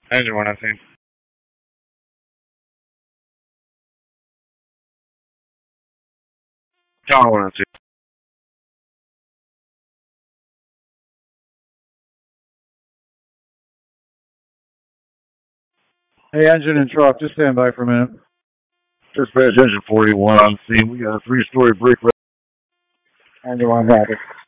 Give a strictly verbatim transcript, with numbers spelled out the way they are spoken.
Engine one, I think. Tower one, I think. Hey, engine and truck, just stand by for a minute. Dispatch engine forty-one on scene. We got a three-story brick. Engine one, happy.